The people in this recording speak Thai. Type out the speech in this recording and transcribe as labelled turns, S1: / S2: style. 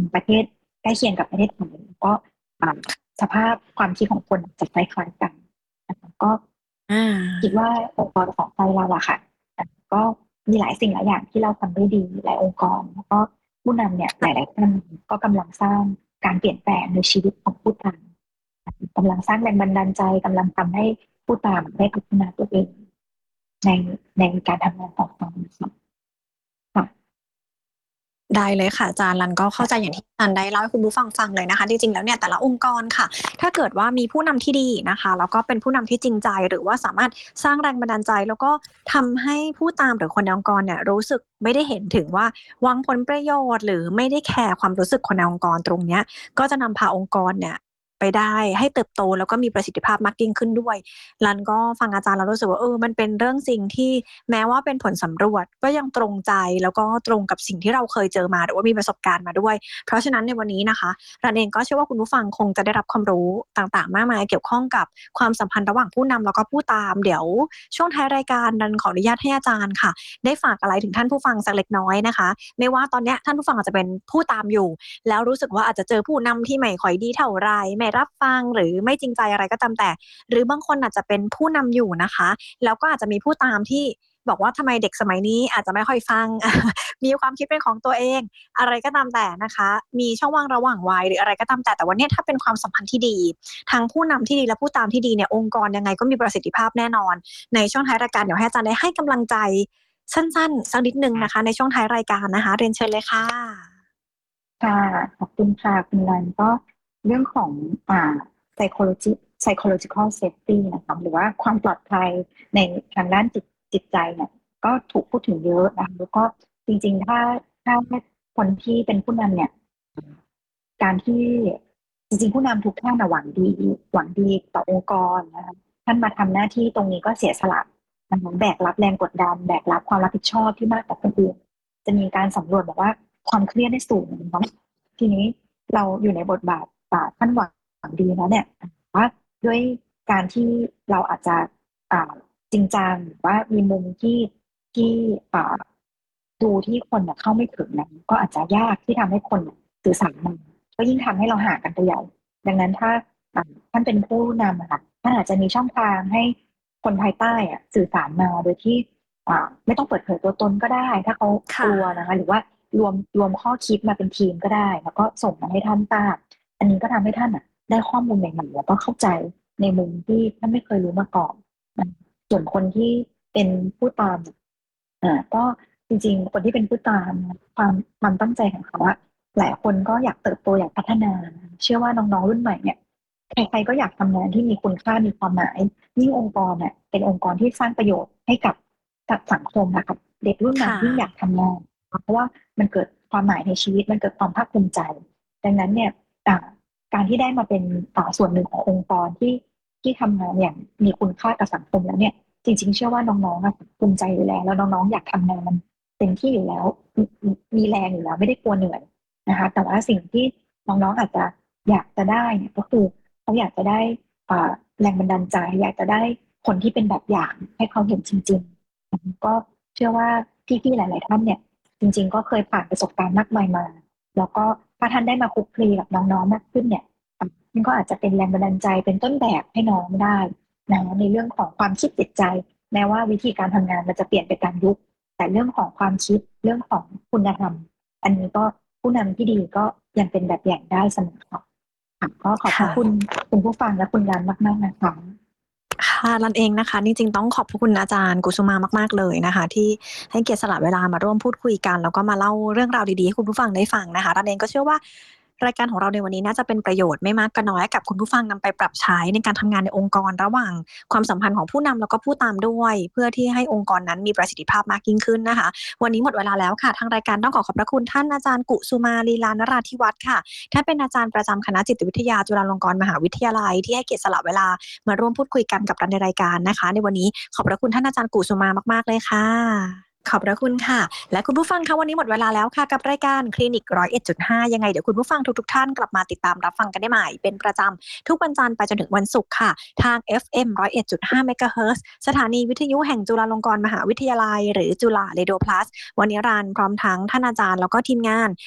S1: ประเทศใกล้เคียงกับประเทศไทยก็อ่าสภาพความคิดของคนจะคล้ายๆกันนะคะก็
S2: อ่
S1: คิด
S2: า
S1: ว่าองค์กรของไทยเราอะค่ะก็มีหลายสิ่งหลายอย่างที่เราทำได้ดีหลายองค์กรแล้วก็ผู้นำเนี่ยหลายๆท่านก็กำลังสร้างการเปลี่ยนแปลงในชีวิตของผู้ตามกำลังสร้างแรงบันดาลใจกำลังทำให้ผู้ตามได้พัฒนาตัวเองในในการทำงานต่อไปค่ะ
S2: ได้เลยค่ะอาจารย์รันก็เข้าใจอย่างที่อาจารย์ได้เล่าให้คุณผู้ฟังฟังเลยนะคะจริงๆแล้วเนี่ยแต่ละองค์กรค่ะถ้าเกิดว่ามีผู้นำที่ดีนะคะแล้วก็เป็นผู้นำที่จริงใจหรือว่าสามารถสร้างแรงบันดาลใจแล้วก็ทำให้ผู้ตามหรือคนในองค์กรเนี่ยรู้สึกไม่ได้เห็นถึงว่าหวังผลประโยชน์หรือไม่ได้แคร์ความรู้สึกคนในองค์กรตรงเนี้ยก็จะนำพาองค์กรเนี่ยไปได้ให้เติบโตแล้วก็มีประสิทธิภาพมากยิ่งขึ้นด้วยรันก็ฟังอาจารย์แล้วรู้สึกว่ามันเป็นเรื่องจริงที่แม้ว่าเป็นผลสำรวจก็ยังตรงใจแล้วก็ตรงกับสิ่งที่เราเคยเจอมาหรือว่ามีประสบการณ์มาด้วยเพราะฉะนั้นในวันนี้นะคะรันเองก็เชื่อว่าคุณผู้ฟังคงจะได้รับความรู้ต่างๆมากมายเกี่ยวข้องกับความสัมพันธ์ระหว่างผู้นำแล้วก็ผู้ตามเดี๋ยวช่วงท้ายรายการรันขออนุญาตให้อาจารย์ค่ะได้ฝากอะไรถึงท่านผู้ฟังสักเล็กน้อยนะคะไม่ว่าตอนนี้ท่านผู้ฟังอาจจะเป็นผู้ตามอยู่แล้วรู้สึกว่าอาจจะเจอผู้นำที่ไม่ค่อยดีเท่าไรไม่รับฟังหรือไม่จริงใจอะไรก็ตามแต่หรือบางคนอาจจะเป็นผู้นำอยู่นะคะแล้วก็อาจจะมีผู้ตามที่บอกว่าทำไมเด็กสมัยนี้อาจจะไม่ค่อยฟังมีความคิดเป็นของตัวเองอะไรก็ตามแต่นะคะมีช่องว่างระหว่างวัยหรืออะไรก็ตามแต่วันนี้ถ้าเป็นความสัมพันธ์ที่ดีทั้งผู้นำที่ดีและผู้ตามที่ดีเนี่ยองค์กรยังไงก็มีประสิทธิภาพแน่นอนในช่วงท้ายรายการเดี๋ยวให้อาจารย์ได้ให้กำลังใจสั้นๆสักนิดนึงนะคะในช่วงท้ายรายการนะคะเรียนเชิญเลยค่ะ
S1: ค่ะขอบคุณค่ะคุณรันก็เรื่องของpsychology psychological safety นะคะหรือว่าความปลอดภัยในทางด้านจิตใจเนี่ยก็ถูกพูดถึงเยอะนะคะแล้วก็จริงๆถ้าคนที่เป็นผู้นำเนี่ยการที่จริงๆผู้นำทุกท่านนะหวังดีต่อองค์กรนะคะท่านมาทำหน้าที่ตรงนี้ก็เสียสละนะคะแบกรับแรงกดดันแบกรับความรับผิดชอบที่มากกว่าคนอื่นจะมีการสำรวจบอกว่าความเครียดได้สูงเนาะทีนี้เราอยู่ในบทบาทท่านหวังดีแล้วเนี่ยว่าด้วยการที่เราอาจจะอ่าจริงจังหรือว่ามีมุมที่อ่าดูที่คนเนี่ยเข้าไม่ถึงนะก็อาจจะยากที่ทำให้คนสื่อสารมัน ก็ยิ่งทำให้เราห่างกันไปใหญ่ดังนั้นถ้าท่านเป็นผู้นำอะค่ะท่านอาจจะมีช่องทางให้คนภายใต้อะสื่อสารมาโดยที่ไม่ต้องเปิดเผยตัวตนก็ได้ถ้าเขาก
S2: ค่ะ
S1: ลัวนะคะหรือว่ารวมข้อคิดมาเป็นทีมก็ได้แล้วก็ส่งมาให้ท่านทราบอันนี้ก็ทำให้ท่านได้ข้อมูลใหม่ๆแล้วก็เข้าใจในมุมที่ท่านไม่เคยรู้มาก่อนนะส่วนคนที่เป็นผู้ตามก็จริงๆคนที่เป็นผู้ตามนะความตั้งใจของเขาอะ หลายคนก็อยากเติบโตอยากพัฒนาเชื่อว่าน้องๆรุ่นใหม่เนี่ยใครๆก็อยากทำงานที่มีคุณค่ามีความหมายยิ่งองค์กรเนี่ยเป็นองค์กรที่สร้างประโยชน์ให้กับสังคมนะครับเด็กรุ่นใหม่
S2: ค่ะ
S1: ยิ่งอยากทำงานเพราะว่ามันเกิดความหมายในชีวิตมันเกิดความภาคภูมิใจดังนั้นเนี่ยอ่าการที่ได้มาเป็นส่วนหนึ่งขององค์กรที่ทำงานอย่างมีคุณค่ากับสังคมแล้วเนี่ยจริงๆเชื่อว่าน้องๆภูมิใจอยู่แล้วแล้วน้องๆอยากทำงานเต็มที่อยู่แล้วมีแรงอยู่แล้วไม่ได้กลัวเหนื่อย นะคะแต่ว่าสิ่งที่น้องๆอาจจะอยากจะได้เนี่ยก็คือเขาอยากจะได้แรงบันดาลใจอยากจะได้คนที่เป็นแบบอย่างให้เขาเห็นจริงๆก็เชื่อว่าพี่ๆหลายๆท่านเนี่ยจริงๆก็เคยผ่านประสบการณ์มากมายมาแล้วก็ถ้าท่านได้มาคลุกคลีกับน้องๆมากขึ้นเนี่ยมันก็อาจจะเป็นแรงบันดาลใจเป็นต้นแบบให้น้องได้นะในเรื่องของความคิดจิตใจแม้ว่าวิธีการทำงานมันจะเปลี่ยนไปตามยุคแต่เรื่องของความคิดเรื่องของคุณธรรม อันนี้ก็ผู้นำที่ดีก็ยังเป็นแบบอย่างได้เสมอค่ะค่ะก็ขอบพระคุณ
S2: ค่ะ
S1: คุณผู้ฟังและคุณรันมากๆนะคะ
S2: ค่ะรันเองนะคะจริงๆต้องขอบพระคุณอาจารย์กุสุมามากๆเลยนะคะที่ให้เกียรติสละเวลามาร่วมพูดคุยกันแล้วก็มาเล่าเรื่องราวดีๆให้คุณผู้ฟังได้ฟังนะคะรันเองก็เชื่อว่ารายการของเราในวันนี้น่าจะเป็นประโยชน์ไม่มากก็น้อยกับคุณผู้ฟังนำไปปรับใช้ในการทำงานในองค์กรระหว่างความสัมพันธ์ของผู้นำแล้วก็ผู้ตามด้วยเพื่อที่ให้องค์กรนั้นมีประสิทธิภาพมากยิ่งขึ้นนะคะวันนี้หมดเวลาแล้วค่ะทางรายการต้องขอขอบพระคุณท่านอาจารย์กุสุมาลีลานราธิวัฒน์ค่ะท่านเป็นอาจารย์ประจำคณะจิตวิทยาจุฬาลงกรณ์มหาวิทยาลัยที่ให้เกียรติสละเวลา มาร่วมพูดคุยกันกับเราในรายการนะคะในวันนี้ขอบพระคุณท่านอาจารย์กุสุมามากๆเลยค่ะขอบพระคุณค่ะและคุณผู้ฟังคะวันนี้หมดเวลาแล้วค่ะกับรายการคลินิก101.5ยังไงเดี๋ยวคุณผู้ฟังทุกๆท่านกลับมาติดตามรับฟังกันได้ใหม่เป็นประจำทุกวันจันทร์ไปจนถึงวันศุกร์ค่ะทาง FM 101.5เมกะเฮิรตซ์สถานีวิทยุแห่งจุฬาลงกรณ์มหาวิทยาลัยหรือจุฬาเรดิโอพลัสวันนี้รันพร้อมทั้งท่านอาจารย์แล้วก็ทีมงาน